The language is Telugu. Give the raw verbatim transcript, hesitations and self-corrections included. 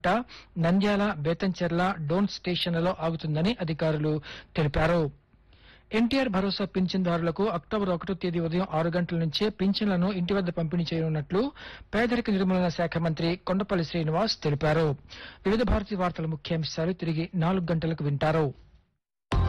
నంద్యాల బేతంచెర్ల డోన్ స్టేషన్లలో ఆగుతుందని అధికారులు తెలిపారు. ఎన్టీఆర్ భరోసా పింఛన్దారులకు అక్టోబర్ ఒకటో తేదీ ఉదయం ఆరు గంటల నుంచే పింఛన్లను ఇంటి వద్ద పంపిణీ చేయనున్నట్లు పేదరిక నిర్మూలన శాఖ మంత్రి కొండపల్లి శ్రీనివాస్ తెలిపారు. వివిధ భారతి వార్తల ముఖ్యాంశాలు తిరిగి నాలుగు గంటలకు వింటారు.